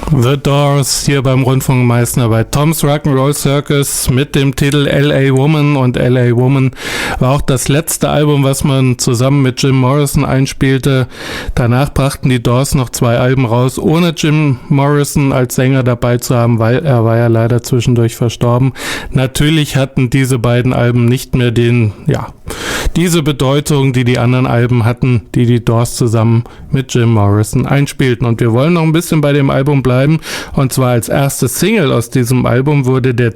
The Doors hier beim Rundfunk Meißner bei Tom's Rock'n'Roll Circus mit dem Titel L.A. Woman, und L.A. Woman war auch das letzte Album, was man zusammen mit Jim Morrison einspielte. Danach brachten die Doors noch 2 Alben raus, ohne Jim Morrison als Sänger dabei zu haben, weil er war ja leider zwischendurch verstorben. Natürlich hatten diese beiden Alben nicht mehr diese Bedeutung, die die anderen Alben hatten, die die Doors zusammen mit Jim Morrison einspielten. Und wir wollen noch ein bisschen bei dem Album bleiben, und zwar als erste Single aus diesem Album wurde der